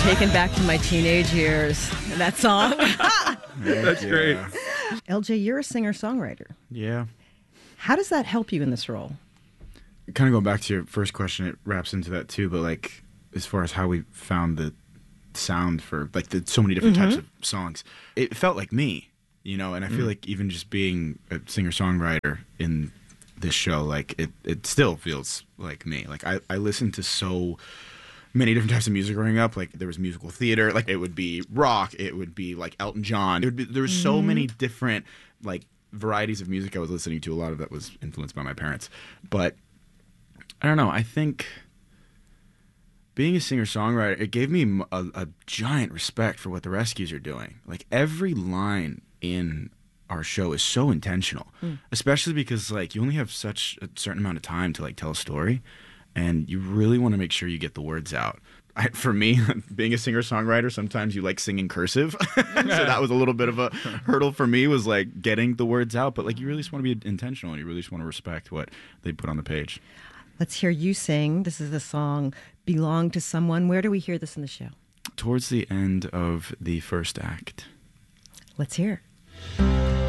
taken back to my teenage years. That song. That's great. LJ, you're a singer-songwriter. Yeah. How does that help you in this role? Kind of going back to your first question, it wraps into that too, but like as far as how we found the sound for like so many different types of songs, it felt like me, you know, and I feel like even just being a singer-songwriter in this show, like it still feels like me. Like I listened to so many different types of music growing up. Like there was musical theater, like it would be rock, it would be like Elton John. There was so many different like varieties of music I was listening to. A lot of that was influenced by my parents. But I don't know, I think being a singer-songwriter, it gave me a giant respect for what the Rescues are doing. Like every line in our show is so intentional, especially because like you only have such a certain amount of time to like tell a story, and you really want to make sure you get the words out. For me, being a singer-songwriter, sometimes you like singing cursive, so that was a little bit of a hurdle for me, was like getting the words out. But like you really just want to be intentional, and you really just want to respect what they put on the page. Let's hear you sing. This is the song "Belong to Someone." Where do we hear this in the show? Towards the end of the first act. Let's hear it.